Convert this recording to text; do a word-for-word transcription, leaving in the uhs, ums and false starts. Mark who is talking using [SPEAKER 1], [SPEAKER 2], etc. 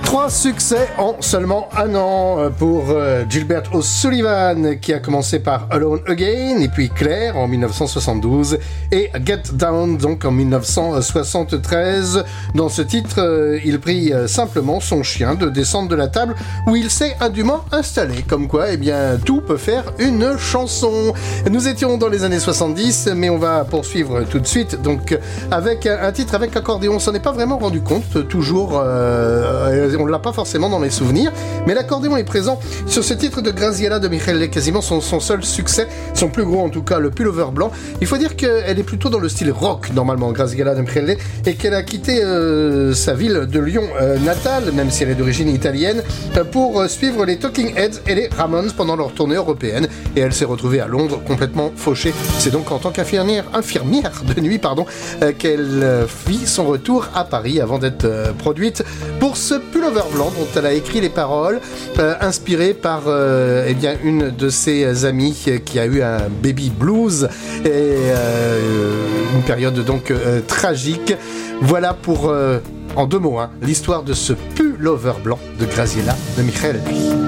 [SPEAKER 1] Trois succès en seulement un an pour Gilbert O'Sullivan, qui a commencé par Alone Again, et puis Claire en dix-neuf cent soixante-douze et Get Down donc en dix-neuf cent soixante-treize. Dans ce titre, il prie simplement son chien de descendre de la table où il s'est indûment installé. Comme quoi, eh bien, tout peut faire une chanson. Nous étions dans les années soixante-dix, mais on va poursuivre tout de suite donc avec un titre avec accordéon. On s'en est pas vraiment rendu compte, toujours. Euh, on ne l'a pas forcément dans mes souvenirs, mais l'accordéon est présent sur ce titre de Graziella de Michele, quasiment son, son seul succès, son plus gros en tout cas, le pullover blanc. Il faut dire qu'elle est plutôt dans le style rock normalement, Graziella de Michele, et qu'elle a quitté euh, sa ville de Lyon euh, natale, même si elle est d'origine italienne, euh, pour suivre les Talking Heads et les Ramones pendant leur tournée européenne, et elle s'est retrouvée à Londres complètement fauchée. C'est donc en tant qu'infirmière infirmière de nuit pardon, euh, qu'elle euh, fit son retour à Paris avant d'être euh, produite pour ce pullover blanc dont elle a écrit les paroles, euh, inspirée par euh, eh bien, une de ses amies qui a eu un baby blues et euh, une période donc euh, tragique. Voilà pour, euh, en deux mots, hein, l'histoire de ce pullover blanc de Graziella de Michele.